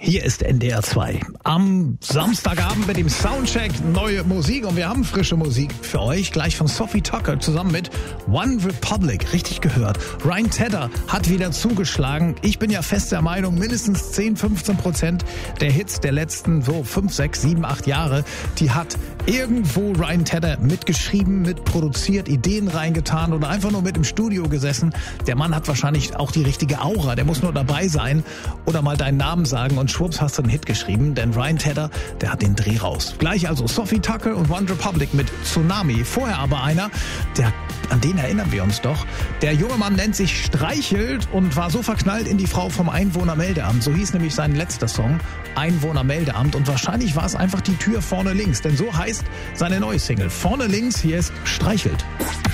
Hier ist NDR 2. Am Samstagabend mit dem Soundcheck neue Musik und wir haben frische Musik für euch. Gleich von Sophie Tucker zusammen mit One Republic. Richtig gehört. Ryan Tedder hat wieder zugeschlagen. Ich bin ja fest der Meinung, mindestens 10-15% der Hits der letzten 5, 6, 7, 8 Jahre, die hat irgendwo Ryan Tedder mitgeschrieben, mitproduziert, Ideen reingetan oder einfach nur mit im Studio gesessen. Der Mann hat wahrscheinlich auch die richtige Aura. Der muss nur dabei sein oder mal deinen Namen sagen und schwupps hast du einen Hit geschrieben, denn Ryan Tedder, der hat den Dreh raus. Gleich also Sophie Tucker und One Republic mit Tsunami. Vorher aber einer, an den erinnern wir uns doch. Der junge Mann nennt sich Streichelt und war so verknallt in die Frau vom Einwohnermeldeamt. So hieß nämlich sein letzter Song, Einwohnermeldeamt. Und wahrscheinlich war es einfach die Tür vorne links, denn so heißt seine neue Single. Vorne links, hier ist Streichelt.